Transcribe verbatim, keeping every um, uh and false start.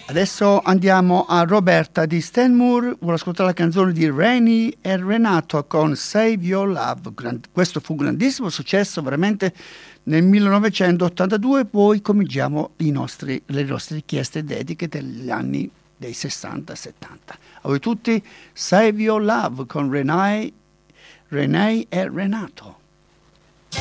Adesso andiamo a Roberta di Stanmore, vuole ascoltare la canzone di Reni e Renato con Save Your Love. Questo fu un grandissimo successo veramente nel millenovecentottantadue, poi cominciamo i nostri, le nostre richieste dediche degli anni dei sessanta settanta. A voi tutti, Save Your Love con Renai, Renei e Renato.